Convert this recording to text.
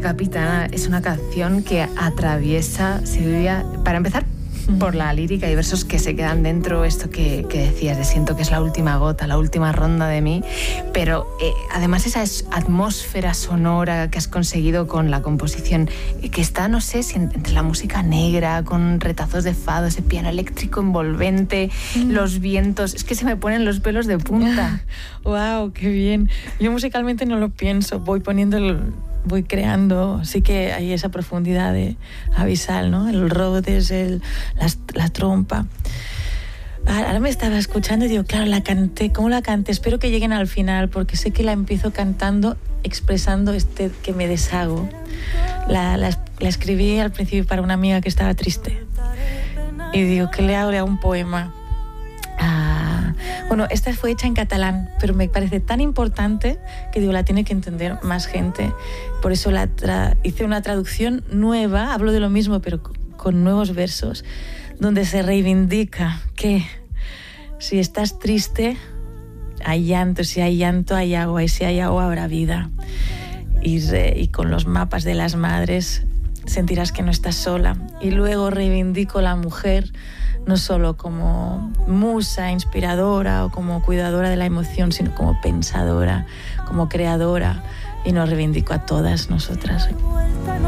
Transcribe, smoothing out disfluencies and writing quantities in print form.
Capitana es una canción que atraviesa, Silvia, para empezar, por la lírica y versos que se quedan dentro, esto que decías, de siento que es la última gota, la última ronda de mí, pero además esa atmósfera sonora que has conseguido con la composición, que está, no sé, si entre la música negra, con retazos de fado, ese piano eléctrico envolvente, los vientos, es que se me ponen los pelos de punta. ¡Wow! ¡Qué bien! Yo musicalmente no lo pienso, voy creando, sí que hay esa profundidad abisal, ¿no? El Rhodes, la trompa. Ahora me estaba escuchando y digo, claro, la canté, ¿cómo la canté? Espero que lleguen al final, porque sé que la empiezo cantando, expresando que me deshago. La escribí al principio para una amiga que estaba triste. Y digo, ¿qué le hago? Le hago un poema. Bueno, esta fue hecha en catalán, pero me parece tan importante que digo, la tiene que entender más gente. Por eso hice una traducción nueva, hablo de lo mismo, pero con nuevos versos, donde se reivindica que si estás triste, hay llanto, si hay llanto, hay agua, y si hay agua, habrá vida. Y con los mapas de las madres sentirás que no estás sola. Y luego reivindico la mujer, no solo como musa, inspiradora o como cuidadora de la emoción, sino como pensadora, como creadora, y nos reivindico a todas nosotras.